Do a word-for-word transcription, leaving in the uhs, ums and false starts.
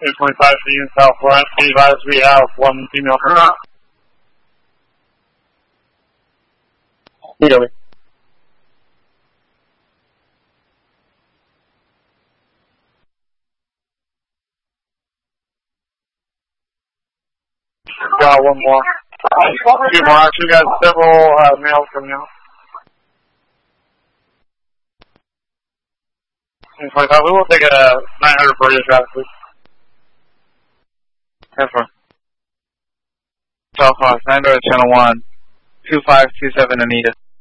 eight twenty-five for you in South Florence. Can you advise we have one female turnout? Really? Got one more. Two more. Actually, got several uh, males coming out. eight twenty-five. We will take a nine hundred for your traffic, please. ten four. South Florence, nine Channel one, two five two seven Anita.